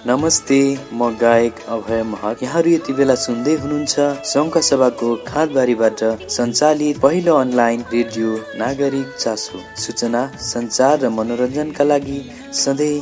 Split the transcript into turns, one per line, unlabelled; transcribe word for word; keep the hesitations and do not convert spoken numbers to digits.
नमस्ते, म गायक अभय महत। यहाँहरू यति बेला सुन्दै हुनुहुन्छ संघ सभाको खाँदबारीबाट सञ्चालित पहिलो अनलाइन रेडियो नागरिक चासो। सूचना, सञ्चार र मनोरञ्जनका लागि सधैँ